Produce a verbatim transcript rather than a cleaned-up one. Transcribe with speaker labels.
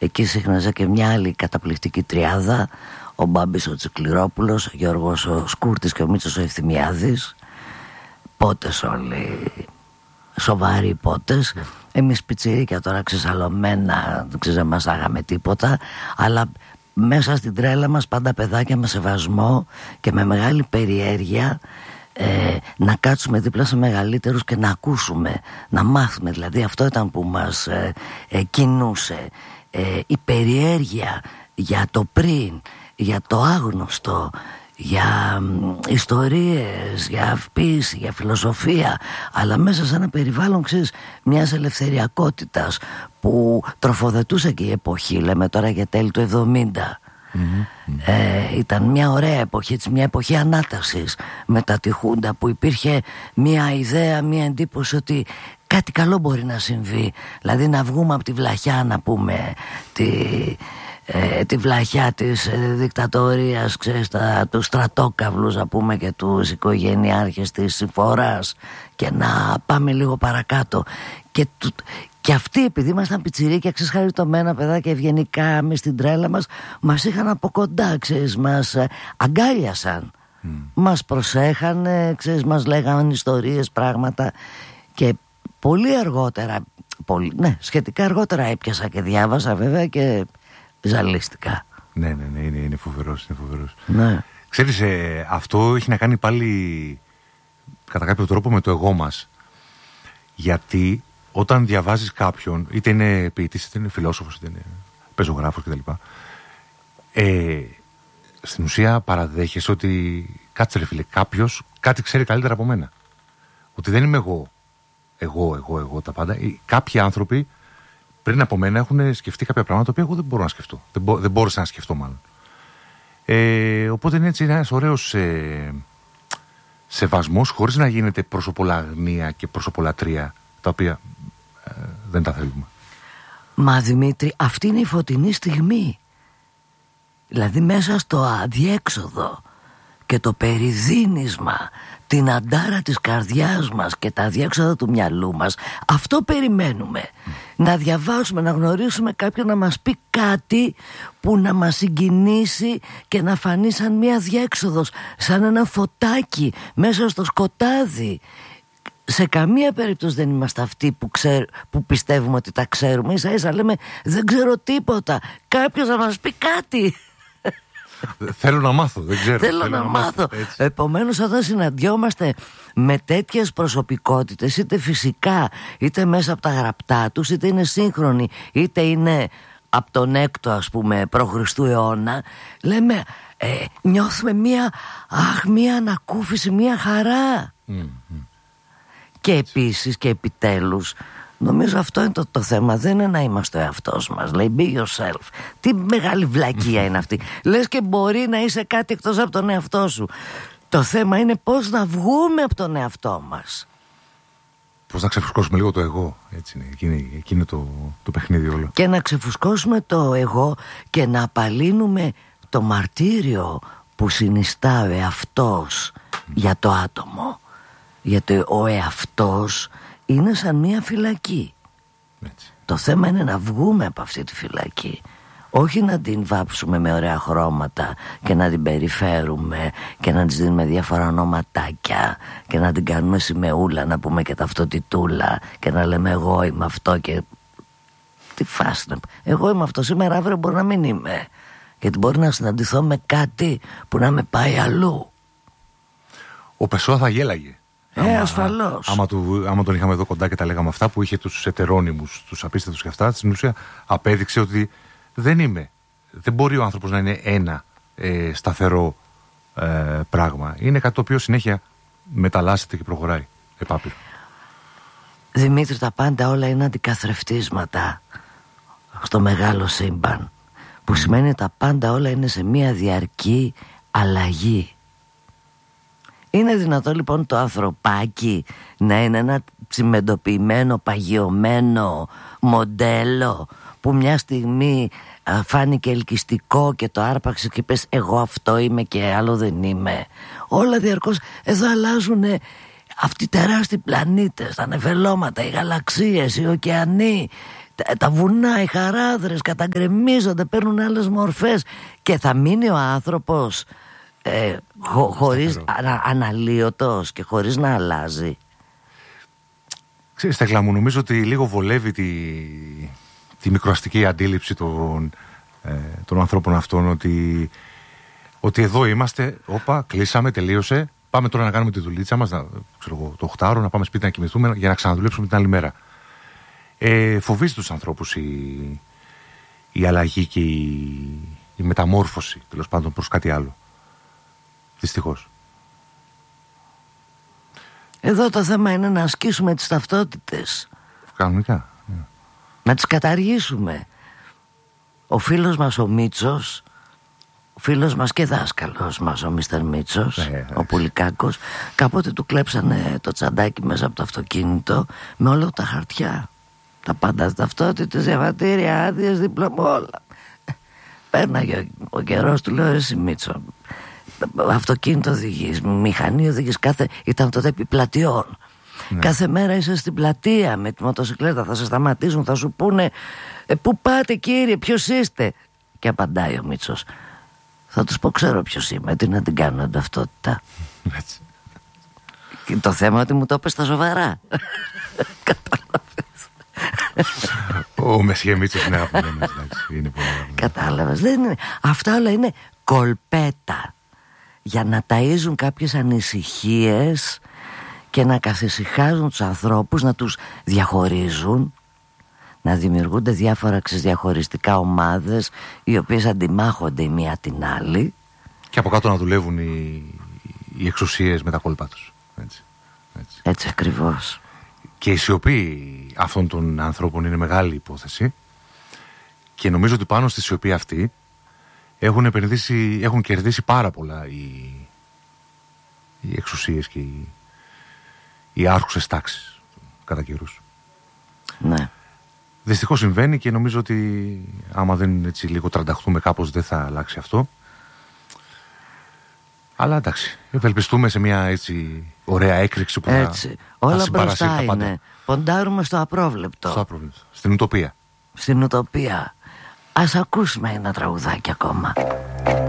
Speaker 1: Εκεί σύχναζε και μια άλλη καταπληκτική τριάδα, ο Μπάμπης ο Τσικληρόπουλος, ο Γιώργος ο Σκούρτης και ο Μίτσος ο Ευθυμιάδης. Πότες όλοι, σοβαροί πότες. Yeah. Εμείς πιτσιρίκια τώρα ξεσαλωμένα, δεν ξεζαμασάγαμε τίποτα, αλλά μέσα στην τρέλα μας πάντα παιδάκια με σεβασμό και με μεγάλη περιέργεια, ε, να κάτσουμε δίπλα σε μεγαλύτερους και να ακούσουμε, να μάθουμε. Δηλαδή αυτό ήταν που μας ε, ε, κινούσε, ε, η περιέργεια για το πριν, για το άγνωστο, για ιστορίες, για αυπίση, για φιλοσοφία, αλλά μέσα σε ένα περιβάλλον, ξέρεις, μιας ελευθεριακότητας που τροφοδετούσε και η εποχή, λέμε τώρα για τέλη του εβδομήντα. Mm-hmm. Ε, ήταν μια ωραία εποχή, έτσι, μια εποχή ανάτασης μετά τη Χούντα, που υπήρχε μια ιδέα, μια εντύπωση ότι κάτι καλό μπορεί να συμβεί, δηλαδή να βγούμε από τη βλαχιά, να πούμε, τη... Ε, τη βλαχιά της ε, δικτατορίας, ξέρεις, τα, τους στρατόκαυλους, να πούμε, και τους οικογενειάρχες της συμφοράς, και να πάμε λίγο παρακάτω. Και, του, και αυτοί, επειδή ήμασταν πιτσιρίκια, ξέρεις, χαριτωμένα παιδάκια, ευγενικά, μες στην τρέλα μας, μας είχαν από κοντά, ξέρεις, μας ε, αγκάλιασαν, mm. μας προσέχανε, ξέρεις, μας λέγανε ιστορίες, πράγματα. Και πολύ αργότερα, πολύ, ναι, σχετικά αργότερα έπιασα και διάβασα, βέβαια, και ζαλίστηκα.
Speaker 2: Ναι, ναι, ναι, είναι, είναι φοβερός, είναι φοβερός.
Speaker 1: Ναι.
Speaker 2: Ξέρεις, ε, αυτό έχει να κάνει πάλι κατά κάποιο τρόπο με το εγώ μας. Γιατί όταν διαβάζεις κάποιον, είτε είναι ποιητής, είτε είναι φιλόσοφος, είτε είναι πεζογράφος κτλ., ε, στην ουσία παραδέχεσαι ότι κάτσε ρε φίλε, κάποιος κάτι ξέρει καλύτερα από μένα. Ότι δεν είμαι εγώ, εγώ, εγώ, εγώ τα πάντα. Κάποιοι άνθρωποι πριν από μένα έχουν σκεφτεί κάποια πράγματα τα οποία εγώ δεν μπορώ να σκεφτώ. Δεν, μπο, δεν μπόρεσα να σκεφτώ, μάλλον. Ε, οπότε είναι έτσι ένας ωραίος ε, σεβασμός, χωρίς να γίνεται προσωπολαγνία και προσωπολατρία, τα οποία ε, δεν τα θέλουμε.
Speaker 1: Μα Δημήτρη, αυτή είναι η φωτεινή στιγμή. Δηλαδή μέσα στο αδιέξοδο και το περιδίνισμα, την αντάρα της καρδιάς μας και τα αδιέξοδα του μυαλού μας, αυτό περιμένουμε. Mm. Να διαβάσουμε, να γνωρίσουμε κάποιον να μας πει κάτι που να μας συγκινήσει και να φανεί σαν μια διέξοδος, σαν ένα φωτάκι μέσα στο σκοτάδι. Σε καμία περίπτωση δεν είμαστε αυτοί που, ξέρ, που πιστεύουμε ότι τα ξέρουμε. Ίσα ίσα λέμε δεν ξέρω τίποτα. Κάποιος να μας πει κάτι.
Speaker 2: Θέλω να μάθω, δεν ξέρω.
Speaker 1: Θέλω, θέλω να, να μάθω. Επομένως, όταν συναντιόμαστε με τέτοιες προσωπικότητες, είτε φυσικά, είτε μέσα από τα γραπτά τους, είτε είναι σύγχρονοι, είτε είναι από τον έκτο, ας πούμε, π.Χ. αιώνα, λέμε, ε, νιώθουμε μία, αχ, μία ανακούφιση, μία χαρά. Mm-hmm. Και επίσης και επιτέλους, νομίζω αυτό είναι το, το θέμα. Δεν είναι να είμαστε ο εαυτός μας. Λέει be yourself. Τι μεγάλη βλακεία είναι αυτή. Λες και μπορεί να είσαι κάτι εκτός από τον εαυτό σου. Το θέμα είναι πώς να βγούμε από τον εαυτό μας.
Speaker 2: Πώς να ξεφουσκώσουμε λίγο το εγώ. Έτσι είναι. Εκεί, εκεί είναι το, το παιχνίδι όλο.
Speaker 1: Και να ξεφουσκώσουμε το εγώ και να απαλύνουμε το μαρτύριο που συνιστά ο εαυτός mm. για το άτομο. Γιατί ο εαυτός είναι σαν μια φυλακή. Έτσι. Το θέμα είναι να βγούμε από αυτή τη φυλακή. Όχι να την βάψουμε με ωραία χρώματα και να την περιφέρουμε και να της δίνουμε διάφορα ονοματάκια και να την κάνουμε σημεούλα, να πούμε και ταυτοτητούλα και να λέμε εγώ είμαι αυτό και... Τι φάση. Εγώ είμαι αυτό σήμερα, αύριο μπορεί να μην είμαι. Γιατί μπορεί να συναντηθώ με κάτι που να με πάει αλλού.
Speaker 2: Ο Πεσσόα θα γέλαγε.
Speaker 1: Ε, ασφαλώς.
Speaker 2: Άμα, του, άμα τον είχαμε εδώ κοντά και τα λέγαμε αυτά, που είχε τους ετερόνυμους, τους απίστευτους και αυτά, στην ουσία απέδειξε ότι δεν είμαι. Δεν μπορεί ο άνθρωπος να είναι ένα ε, σταθερό ε, πράγμα. Είναι κάτι το οποίο συνέχεια μεταλλάσσεται και προχωράει. Επάπειρο.
Speaker 1: Δημήτρη, τα πάντα όλα είναι αντικαθρεφτίσματα στο μεγάλο σύμπαν. Που mm. σημαίνει τα πάντα όλα είναι σε μια διαρκή αλλαγή. Είναι δυνατό λοιπόν το ανθρωπάκι να είναι ένα τσιμεντοποιημένο, παγιωμένο μοντέλο που μια στιγμή α, φάνηκε ελκυστικό και το άρπαξε και πες εγώ αυτό είμαι και άλλο δεν είμαι. Όλα διαρκώς εδώ αλλάζουν αυτοί οι τεράστιοι πλανήτες, τα νεφελώματα, οι γαλαξίες, οι ωκεανοί. τα, τα βουνά, οι χαράδρες καταγκρεμίζονται, παίρνουν άλλες μορφές και θα μείνει ο άνθρωπος ε, χω, χωρίς ανα, αναλύωτος και χωρίς να αλλάζει.
Speaker 2: Ξέρεις, Τέκλα μου, νομίζω ότι λίγο βολεύει τη, τη μικροαστική αντίληψη των, ε, των ανθρώπων αυτών, ότι, ότι εδώ είμαστε, όπα, κλείσαμε, τελείωσε, πάμε τώρα να κάνουμε τη δουλίτσα μας, να, ξέρω εγώ, το οχτάωρο, να πάμε σπίτι να κοιμηθούμε για να ξαναδουλέψουμε την άλλη μέρα. Ε, φοβίζει τους ανθρώπους η, η αλλαγή και η, η μεταμόρφωση, τέλος πάντων, προς κάτι άλλο. Δυστυχώς.
Speaker 1: Εδώ το θέμα είναι να ασκήσουμε τις ταυτότητες.
Speaker 2: Κανονικά.
Speaker 1: Να τις καταργήσουμε. Ο φίλος μας ο Μίτσος, ο φίλος μας και δάσκαλος μας ο Μίστερ Μίτσος, ε, ο Πουλικάκος, κάποτε του κλέψανε το τσαντάκι μέσα από το αυτοκίνητο με όλα τα χαρτιά. Τα πάντα, ταυτότητες, διαβατήρια, άδειες, δίπλωμα, όλα. Πέρναγε ο καιρός, του λέω, εσύ Μίτσο, αυτοκίνητο οδηγείς, μηχανή οδηγείς, κάθε... ήταν τότε επί πλατιών. Ναι. Κάθε μέρα είσαι στην πλατεία με τη μοτοσυκλέτα, θα σε σταματήσουν, θα σου πούνε ε, πού πάτε κύριε, ποιος είστε? Και απαντάει ο Μίτσος, θα τους πω ξέρω ποιος είμαι, τι να την κάνω ταυτότητα. Έτσι. Και το θέμα ότι μου το είπες στα σοβαρά. Κατάλαβες.
Speaker 2: Ο Μεσχέ Μίτσος είναι αγαπημένος.
Speaker 1: Κατάλαβες, δεν είναι. Αυτά όλα είναι κολπέτα για να ταΐζουν κάποιες ανησυχίες και να καθησυχάζουν τους ανθρώπους, να τους διαχωρίζουν, να δημιουργούνται διάφορα ξεδιαχωριστικά ομάδες οι οποίες αντιμάχονται η μία την άλλη.
Speaker 2: Και από κάτω να δουλεύουν οι, οι εξουσίες με τα κόλπα τους. Έτσι, έτσι.
Speaker 1: Έτσι ακριβώς.
Speaker 2: Και η σιωπή αυτών των ανθρώπων είναι μεγάλη υπόθεση και νομίζω ότι πάνω στη σιωπή αυτή έχουν, επενδύσει, έχουν κερδίσει πάρα πολλά οι, οι εξουσίες και οι, οι άρχουσες τάξεις κατά καιρούς.
Speaker 1: Ναι.
Speaker 2: Δυστυχώς συμβαίνει και νομίζω ότι άμα δεν έτσι λίγο τρανταχτούμε κάπως δεν θα αλλάξει αυτό. Αλλά εντάξει, ευελπιστούμε σε μια έτσι ωραία έκρηξη που
Speaker 1: έτσι.
Speaker 2: θα,
Speaker 1: όλα
Speaker 2: θα συμπαρασύρει τα πάντα.
Speaker 1: Είναι. Ποντάρουμε στο απρόβλεπτο.
Speaker 2: Στο απρόβλεπτο. Στην ουτοπία.
Speaker 1: Στην ουτοπία. Ας ακούσουμε ένα τραγουδάκι ακόμα.